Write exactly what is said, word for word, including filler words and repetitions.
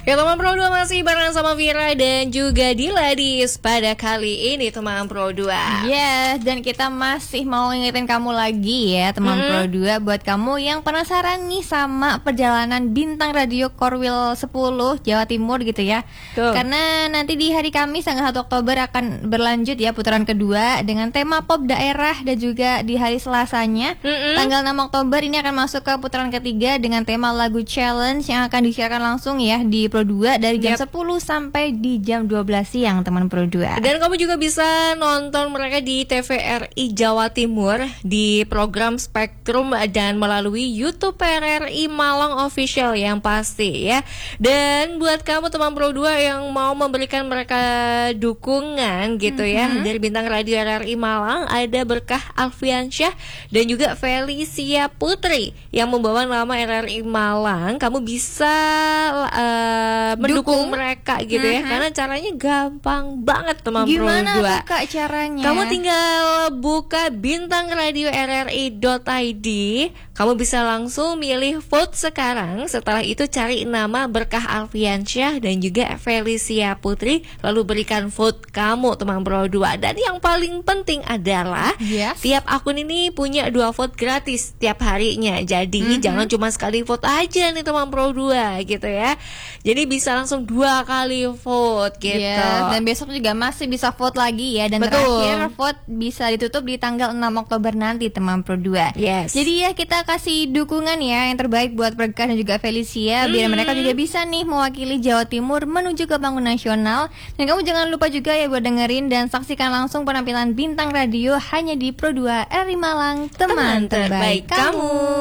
Ya teman Pro dua masih bareng sama Vira dan juga Diladis pada kali ini teman Pro dua. Yes, dan kita masih mau ngingetin kamu lagi ya teman mm-hmm. Pro dua, buat kamu yang penasaran nih sama perjalanan bintang radio Korwil sepuluh Jawa Timur gitu ya. Tuh. Karena nanti di hari Kamis tanggal satu Oktober akan berlanjut ya putaran kedua dengan tema pop daerah, dan juga di hari Selasanya mm-hmm. tanggal enam Oktober ini akan masuk ke putaran ketiga dengan tema lagu challenge yang akan disiarkan langsung ya di Pro dua dari jam yep. sepuluh sampai di jam dua belas siang teman Pro dua. Dan kamu juga bisa nonton mereka di T V R I Jawa Timur di program Spektrum dan melalui YouTube R R I Malang Official yang pasti ya. Dan buat kamu teman Pro dua yang mau memberikan mereka dukungan gitu mm-hmm. ya dari bintang radio R R I Malang, ada Berkah Alfiansyah dan juga Felicia Putri yang membawa nama R R I Malang. Kamu bisa uh, mendukung Dukung. mereka gitu uh-huh. ya, karena caranya gampang banget teman Pro dua. Gimana buka caranya? Kamu tinggal buka bintang radio R R I dot I D, kamu bisa langsung milih vote sekarang. Setelah itu cari nama Berkah Alfiansyah dan juga Felicia Putri, lalu berikan vote kamu teman Pro dua. Dan yang paling penting adalah yes. tiap akun ini punya dua vote gratis tiap harinya. Jadi mm-hmm. jangan cuma sekali vote aja nih teman Pro dua gitu ya. Jadi bisa langsung dua kali vote gitu. Yes, dan besok juga masih bisa vote lagi ya. Dan Betul. terakhir vote bisa ditutup di tanggal enam Oktober nanti teman Pro dua. Yes. Jadi ya kita kasih dukungan ya yang terbaik buat Berkah dan juga Felicia, biar hmm. mereka juga bisa nih mewakili Jawa Timur menuju ke panggung nasional. Dan kamu jangan lupa juga ya buat dengerin dan saksikan langsung penampilan bintang radio hanya di Pro dua R R I Malang, teman, teman terbaik, terbaik kamu.